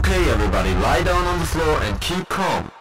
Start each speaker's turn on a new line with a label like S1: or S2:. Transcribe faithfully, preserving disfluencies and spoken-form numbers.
S1: Okay, everybody, lie down on the floor and keep calm.